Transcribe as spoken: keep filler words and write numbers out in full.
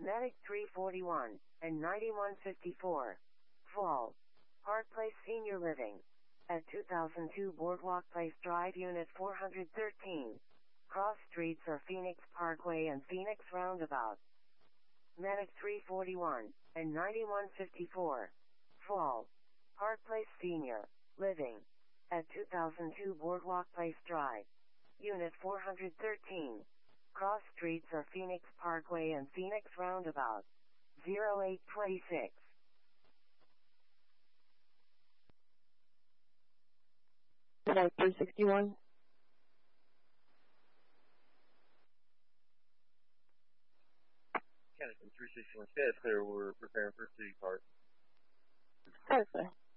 Medic three forty-one and ninety-one fifty-four. Fall. Park Place Senior Living. At two thousand two Boardwalk Place Drive, Unit four hundred thirteen. Cross streets are Phoenix Parkway and Phoenix Roundabout. Medic three forty-one and ninety-one fifty-four. Fall. Park Place Senior Living. At two thousand two Boardwalk Place Drive. Unit four hundred thirteen. Cross streets are Phoenix Parkway and Phoenix Roundabout. zero eight twenty-six. Medic three sixty-one. Kennedy three sixty-one, stay clear, we're preparing for City Park. Perfect.